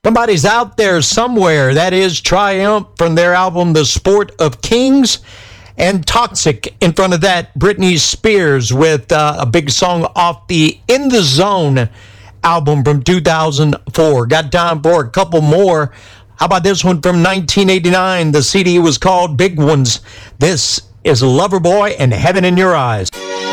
Somebody's out there somewhere. That is Triumph from their album The Sport of Kings. And Toxic in front of that, Britney Spears with a big song off the In the Zone album from 2004. Got time for a couple more. How about this one from 1989? The CD was called Big Ones. This is Loverboy and Heaven in Your Eyes.